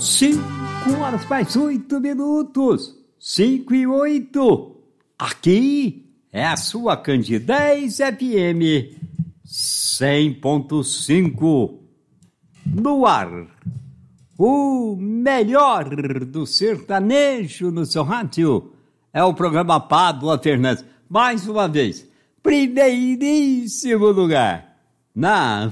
5 horas mais 8 minutos. 5 e 8. Aqui é a sua Candidez FM 100.5. No ar. O melhor do sertanejo no seu rádio é o programa Pádua Fernandes. Mais uma vez, primeiríssimo lugar na